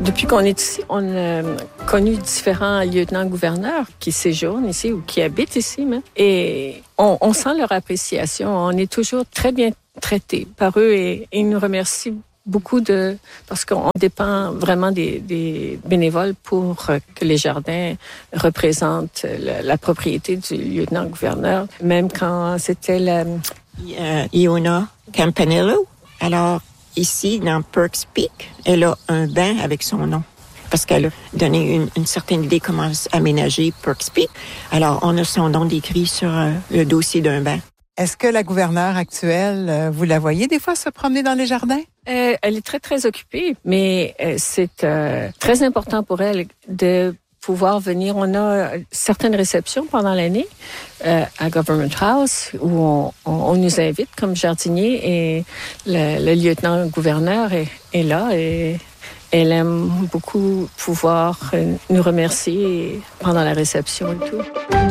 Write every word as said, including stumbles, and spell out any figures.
Depuis qu'on est ici, on a connu différents lieutenants-gouverneurs qui séjournent ici ou qui habitent ici même. Et on, on sent leur appréciation. On est toujours très bien traités par eux et, et ils nous remercient beaucoup de parce qu'on dépend vraiment des, des bénévoles pour que les jardins représentent la, la propriété du lieutenant-gouverneur. Même quand c'était la... Euh, Iona Campanello. Alors, ici, dans Perks Peak, elle a un bain avec son nom. Parce qu'elle a donné une, une certaine idée comment aménager Perks Peak. Alors, on a son nom décrit sur euh, le dossier d'un bain. Est-ce que la gouverneure actuelle, euh, vous la voyez des fois se promener dans les jardins? Euh, elle est très, très occupée, mais euh, c'est euh, très important pour elle de pouvoir venir. On a certaines réceptions pendant l'année euh, à Government House où on, on, on nous invite comme jardinier et le, le lieutenant-gouverneur est, est là et elle aime beaucoup pouvoir nous remercier pendant la réception et tout.